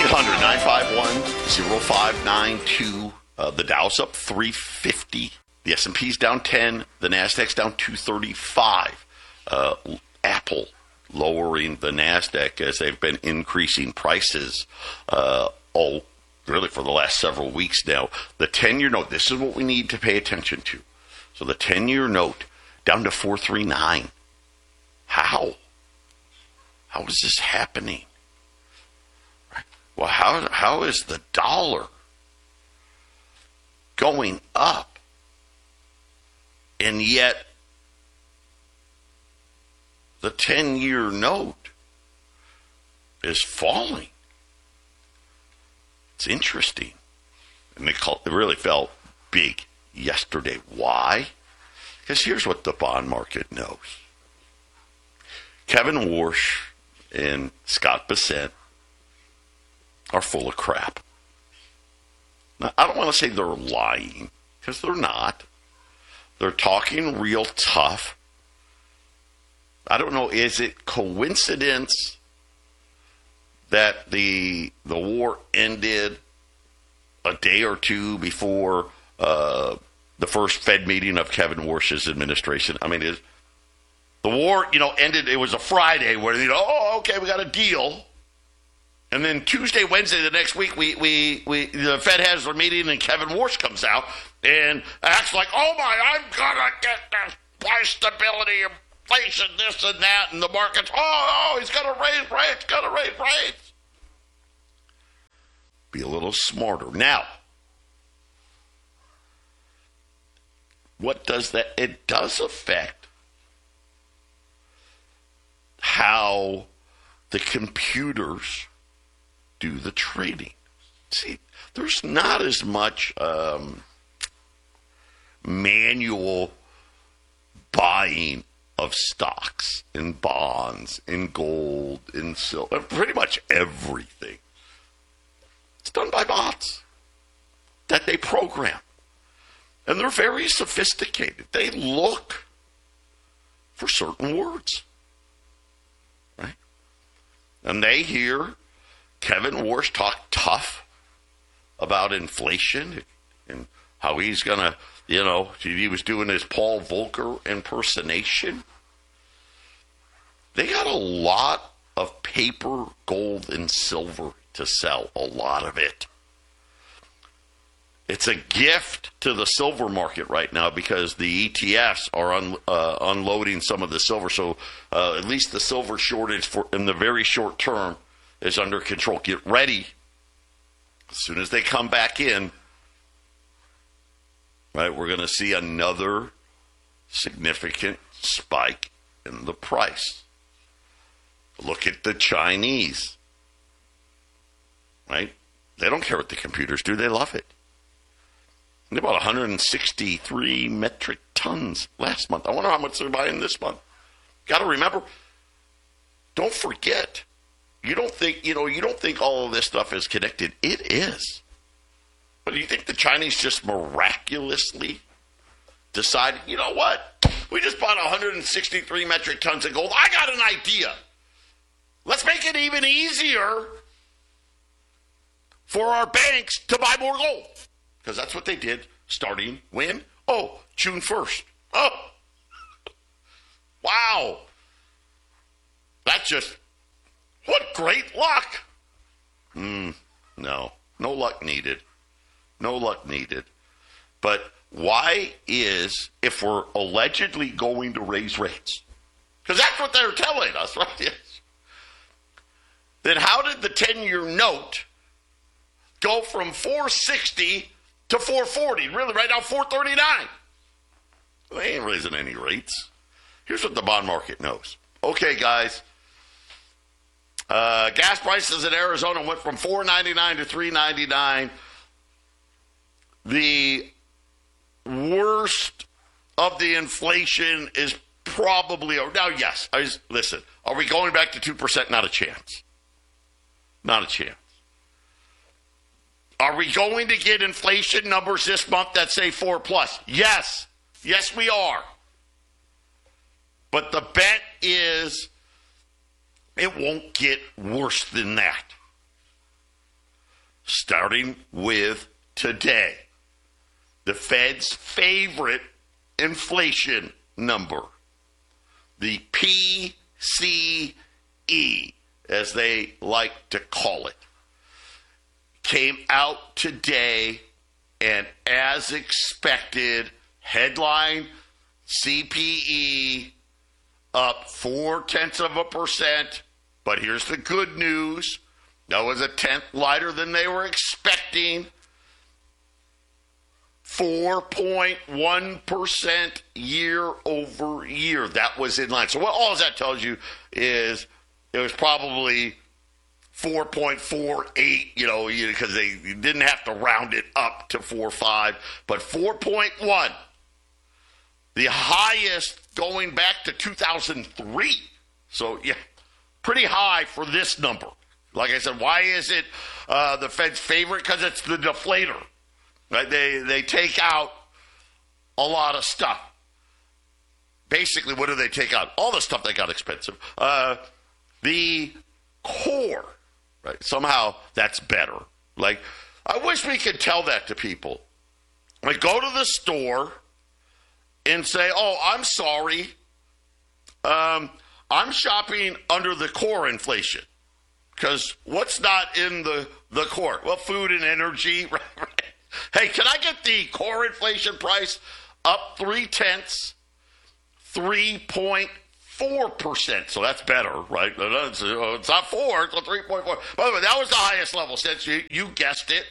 1-800-951-0592. The Dow's up 350. The S&P's down 10. The NASDAQ's down 235. Apple lowering the NASDAQ as they've been increasing prices, really for the last several weeks now. The 10-year note, this is what we need to pay attention to. So the 10-year note down to 439. How? How is this happening? Well, how is the dollar going up, and yet the 10-year note is falling? It's interesting. And it really felt big yesterday. Why? Because here's what the bond market knows. Kevin Warsh and Scott Bessent are full of crap. Now, I don't want to say they're lying, because they're not. They're talking real tough. I don't know, is it coincidence that the war ended a day or two before the first Fed meeting of Kevin Warsh's administration? I mean, the war, ended, it was a Friday where, okay, we got a deal. And then Tuesday, Wednesday, the next week, the Fed has their meeting, and Kevin Warsh comes out and acts like, oh my, I'm gonna get this price stability, inflation, this and that, and the markets, he's gonna raise rates. Be a little smarter. Now, what does that? It does affect how the computers do the trading. See, there's not as much manual buying of stocks and bonds and gold and silver, pretty much everything. It's done by bots that they program. And they're very sophisticated. They look for certain words. Right? And they hear Kevin Warsh talk tough about inflation and how he's going to, he was doing his Paul Volcker impersonation. They got a lot of paper, gold, and silver to sell, a lot of it. It's a gift to the silver market right now because the ETFs are unloading some of the silver. So at least the silver shortage in the very short term is under control. Get ready. As soon as they come back in, right, we're going to see another significant spike in the price. Look at the Chinese. Right? They don't care what the computers do. They love it. They bought 163 metric tons last month. I wonder how much they're buying this month. Got to remember, don't forget, you don't think all of this stuff is connected. It is. But do you think the Chinese just miraculously decided, you know what? We just bought 163 metric tons of gold. I got an idea. Let's make it even easier for our banks to buy more gold. Because that's what they did starting when? June 1st. Wow. What great luck. No luck needed. No luck needed. But why if we're allegedly going to raise rates, because that's what they're telling us, right? Yes. Then how did the 10-year note go from 460 to 440? Really, right now, 439. They ain't raising any rates. Here's what the bond market knows. Okay, guys. Gas prices in Arizona went from $4.99 to $3.99. The worst of the inflation is probably over. Now, yes, listen, are we going back to 2%? Not a chance. Not a chance. Are we going to get inflation numbers this month that say 4+? Yes. Yes, we are. But the bet is it won't get worse than that. starting with today. The Fed's favorite inflation number, the PCE, as they like to call it, came out today, and as expected, headline CPE up 0.4%. But here's the good news. That was a tenth lighter than they were expecting. 4.1% year over year. That was in line. So what all that tells you is it was probably 4.48, because they didn't have to round it up to 4.5, but 4.1, the highest going back to 2003. So, yeah, pretty high for this number. Like I said, why is it the Fed's favorite? Because it's the deflator. Right? They take out a lot of stuff. Basically, what do they take out? All the stuff that got expensive. The core, right? Somehow that's better. Like, I wish we could tell that to people. Like, go to the store and say, oh, I'm sorry. I'm shopping under the core inflation. Because what's not in the core? Well, food and energy, right? Hey, can I get the core inflation price up 0.3%, 3.4%? So that's better, right? It's not 4, it's 3.4. By the way, that was the highest level since you guessed it,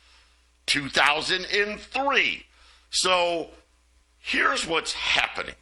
2003. So here's what's happening.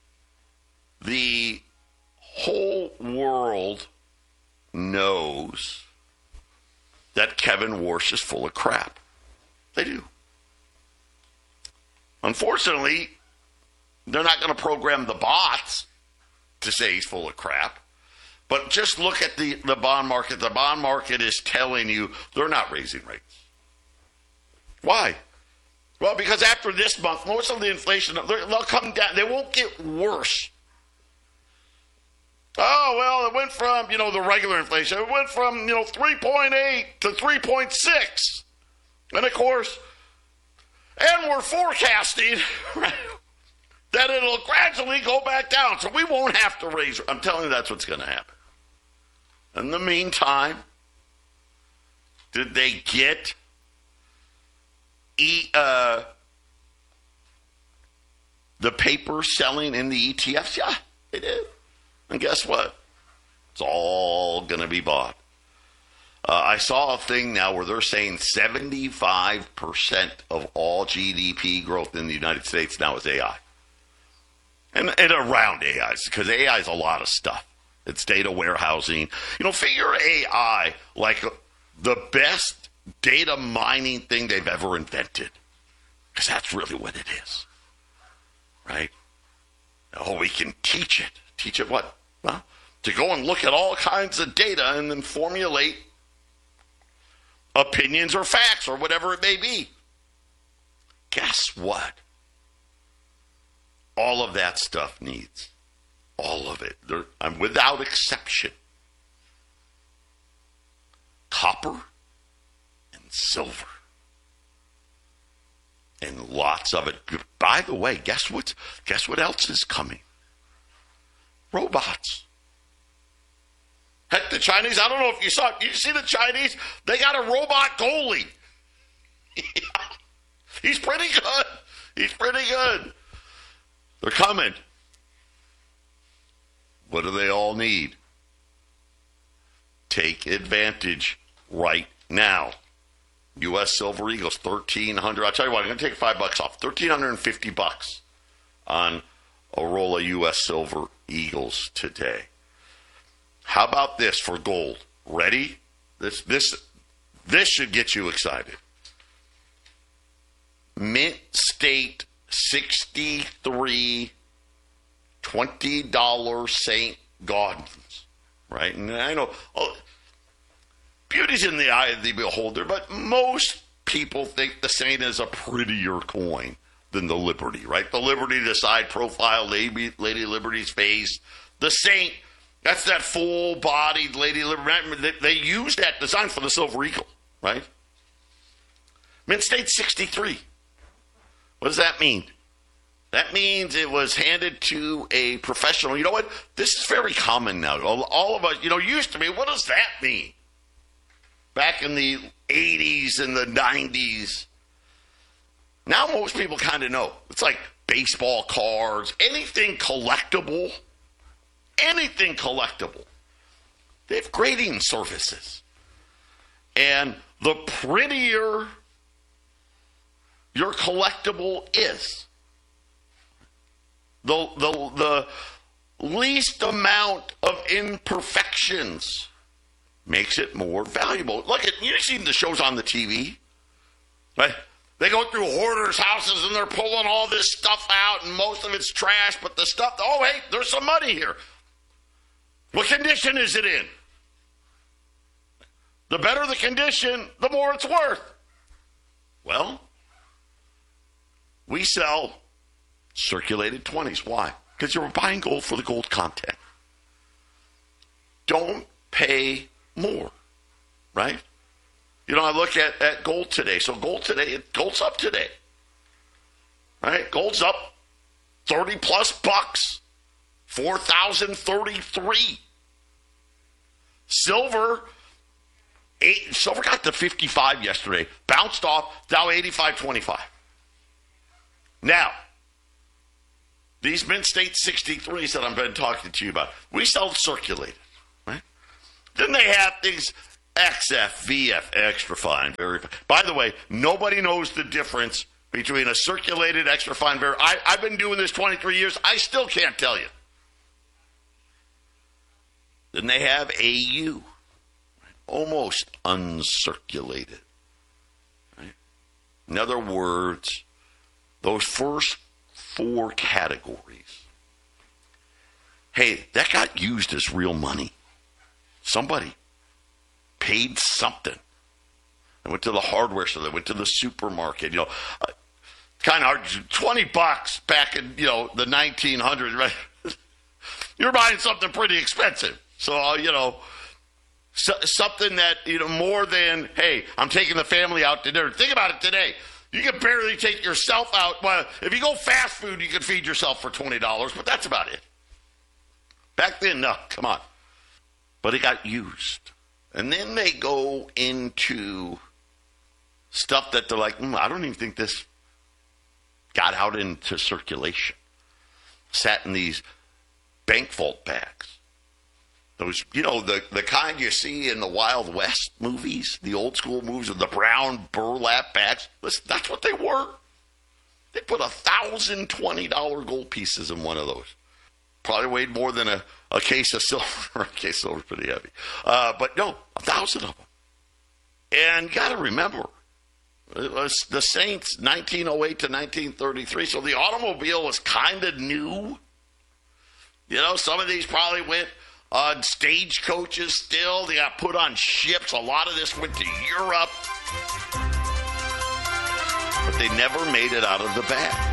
The whole world knows that Kevin Warsh is full of crap. They do. Unfortunately, they're not going to program the bots to say he's full of crap. But just look at the bond market. The bond market is telling you they're not raising rates. Why? Well, because after this month, most of the inflation, they'll come down. They won't get worse. Oh, well, it went from, the regular inflation. It went from, 3.8 to 3.6. And, of course, and we're forecasting that it'll gradually go back down. So we won't have to raise. I'm telling you that's what's going to happen. In the meantime, did they get the paper selling in the ETFs? Yeah, they did. And guess what? It's all going to be bought. I saw a thing now where they're saying 75% of all GDP growth in the United States now is AI. And around AI, because AI is a lot of stuff. It's data warehousing. Figure AI like the best data mining thing they've ever invented. Because that's really what it is. Right? Oh, we can teach it. Teach it what? Well, to go and look at all kinds of data and then formulate opinions or facts or whatever it may be. Guess what? All of that stuff needs. All of it. I'm without exception. Copper and silver. And lots of it. By the way, guess what else is coming? Robots. Heck, the Chinese, I don't know if you saw it. You see the Chinese? They got a robot goalie. He's pretty good. They're coming. What do they all need? Take advantage right now. U.S. Silver Eagles, $1,300. I'll tell you what, I'm going to take $5 off. $1,350 on a roll of U.S. Silver Eagles today. How about this for gold? Ready? This should get you excited. Mint State 63 $20 St. Gaudens. Right? And I know beauty's in the eye of the beholder, but most people think the Saint is a prettier coin than the Liberty, right? The Liberty, the side profile, Lady Liberty's face. The Saint, that's that full-bodied Lady Liberty. They used that design for the Silver Eagle, right? Mint State 63. What does that mean? That means it was handed to a professional. You know what? This is very common now. All of us, used to be, what does that mean? Back in the 80s and the 90s. Now most people kind of know. It's like baseball cards, anything collectible. They have grading services. And the prettier your collectible is, the least amount of imperfections makes it more valuable. Look at, you've seen the shows on the TV, right? They go through hoarders' houses and they're pulling all this stuff out and most of it's trash, but the stuff, oh, hey, there's some money here. What condition is it in? The better the condition, the more it's worth. Well, we sell circulated 20s. Why? Because you're buying gold for the gold content. Don't pay more, right? I look at gold today. So gold's up today, right? Gold's up 30 plus bucks, 4,033. Silver got to 55 yesterday, bounced off, Dow 85.25. Now, these Mint State 63s that I've been talking to you about, we sell circulated, right? Then they have things XF, VF, extra fine, very fine. By the way, nobody knows the difference between a circulated, extra fine, very. I've been doing this 23 years. I still can't tell you. Then they have AU, almost uncirculated. Right? In other words, those first four categories, hey, that got used as real money. Somebody paid something. They went to the hardware store. They went to the supermarket. Kind of hard. $20 back in the 1900s. Right? You're buying something pretty expensive. So something that more than, hey, I'm taking the family out to dinner. Think about it today. You can barely take yourself out. Well, if you go fast food, you can feed yourself for $20, but that's about it. Back then, no, come on. But it got used. And then they go into stuff that they're like, I don't even think this got out into circulation. Sat in these bank vault bags. Those, the kind you see in the Wild West movies, the old school movies with the brown burlap bags. Listen, that's what they were. They put 1,000 $20 gold pieces in one of those. Probably weighed more than a case of silver. A case of silver is pretty heavy. But no, 1,000 of them. And you got to remember, it was the Saints 1908 to 1933, so the automobile was kind of new. Some of these probably went on stagecoaches still. They got put on ships. A lot of this went to Europe. But they never made it out of the bag.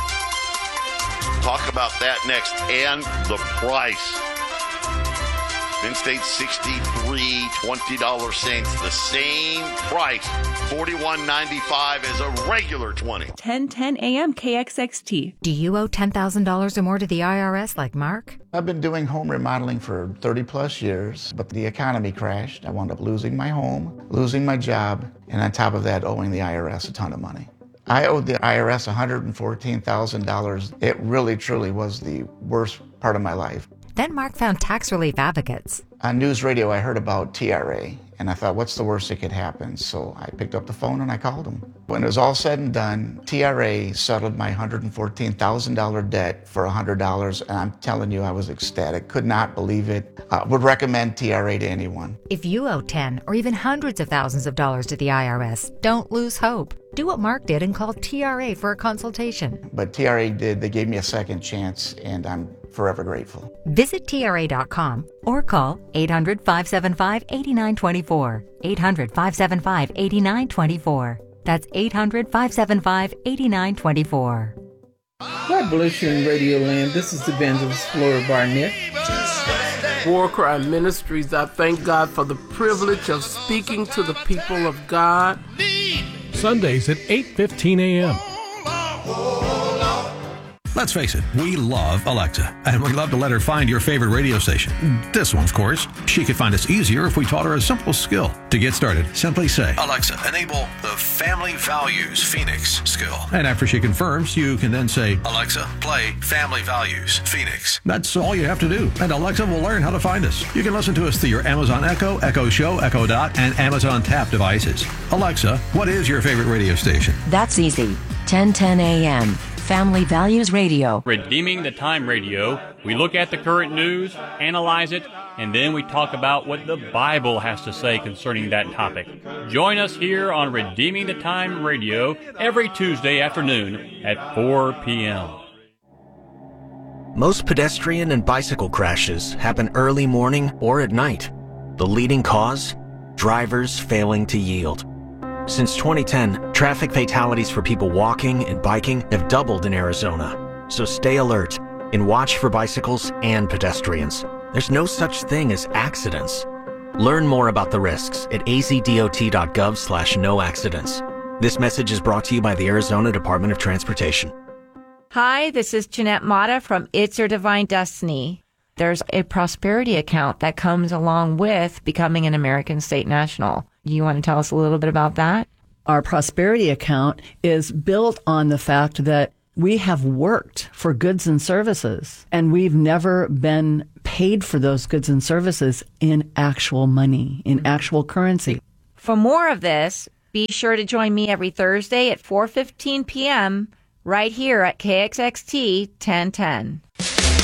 Talk about that next. And the price. Mint State 63, $20 Saints. The same price, $41.95 as a regular 20. 1010 AM KXXT. Do you owe $10,000 or more to the IRS like Mark? I've been doing home remodeling for 30 plus years, but the economy crashed. I wound up losing my home, losing my job, and on top of that, owing the IRS a ton of money. I owed the IRS $114,000. It really, truly was the worst part of my life. Then Mark found tax relief advocates. On news radio, I heard about TRA, and I thought, what's the worst that could happen? So I picked up the phone and I called them. When it was all said and done, TRA settled my $114,000 debt for $100, and I'm telling you, I was ecstatic. Could not believe it. Would recommend TRA to anyone. If you owe 10 or even hundreds of thousands of dollars to the IRS, don't lose hope. Do what Mark did and call TRA for a consultation. But TRA did. They gave me a second chance, and I'm forever grateful. Visit TRA.com or call 800-575-8924. 800-575-8924. That's 800-575-8924. God bless you in Radio Land. This is Evangelist Flora Barnett. War Cry Ministries, I thank God for the privilege of speaking to the people of God. Sundays at 8:15 a.m. Let's face it, we love Alexa, and we love to let her find your favorite radio station. This one, of course. She could find us easier if we taught her a simple skill. To get started, simply say, Alexa, enable the Family Values Phoenix skill. And after she confirms, you can then say, Alexa, play Family Values Phoenix. That's all you have to do, and Alexa will learn how to find us. You can listen to us through your Amazon Echo, Echo Show, Echo Dot, and Amazon Tap devices. Alexa, what is your favorite radio station? That's easy. 1010 a.m. Family Values Radio. Redeeming the Time Radio. We look at the current news, analyze it, and then we talk about what the Bible has to say concerning that topic. Join us here on Redeeming the Time Radio every Tuesday afternoon at 4 p.m. Most pedestrian and bicycle crashes happen early morning or at night. The leading cause? Drivers failing to yield. Since 2010, traffic fatalities for people walking and biking have doubled in Arizona. So stay alert and watch for bicycles and pedestrians. There's no such thing as accidents. Learn more about the risks at azdot.gov/no-accidents. This message is brought to you by the Arizona Department of Transportation. Hi, this is Jeanette Mata from It's Your Divine Destiny. There's a prosperity account that comes along with becoming an American State National. You want to tell us a little bit about that? Our prosperity account is built on the fact that we have worked for goods and services, and we've never been paid for those goods and services in actual money, in actual currency. For more of this, be sure to join me every Thursday at 4:15 p.m. right here at KXXT 1010.